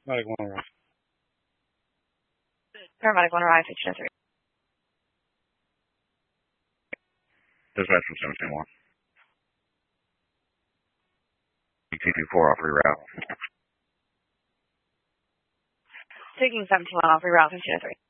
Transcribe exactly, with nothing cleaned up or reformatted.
Medic one arrive. Paramedic one arrive, fifteen oh three. Dispatch from seventeen one. T P four off reroute. Taking seventeen one off reroute, fifteen oh three.